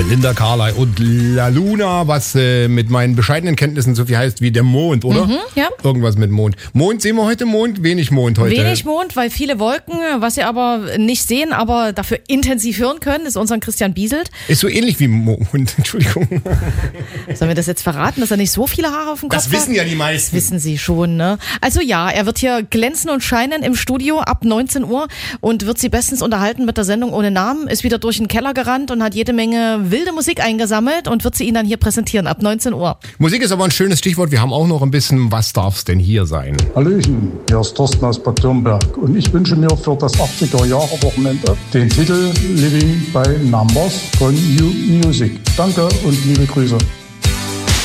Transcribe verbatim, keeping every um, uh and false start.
Belinda Carlisle und La Luna, was äh, mit meinen bescheidenen Kenntnissen so viel heißt wie der Mond, oder? Mhm, ja. Irgendwas mit Mond. Mond, sehen wir heute Mond? Wenig Mond heute. Wenig Mond, weil viele Wolken, was Sie aber nicht sehen, aber dafür intensiv hören können, ist unser Christian Bieselt. Ist so ähnlich wie Mond, Entschuldigung. Sollen wir das jetzt verraten, dass er nicht so viele Haare auf dem Kopf hat? Das wissen ja die meisten. Das wissen Sie schon, ne? Also ja, er wird hier glänzen und scheinen im Studio ab neunzehn Uhr und wird Sie bestens unterhalten mit der Sendung ohne Namen, ist wieder durch den Keller gerannt und hat jede Menge wilde Musik eingesammelt und wird sie Ihnen dann hier präsentieren ab neunzehn Uhr. Musik ist aber ein schönes Stichwort. Wir haben auch noch ein bisschen, was darf's denn hier sein? Hallöchen, hier ist Thorsten aus Bad Dürnberg und ich wünsche mir für das achtziger-Jahre-Wochenende den Titel Living by Numbers von New Music. Danke und liebe Grüße.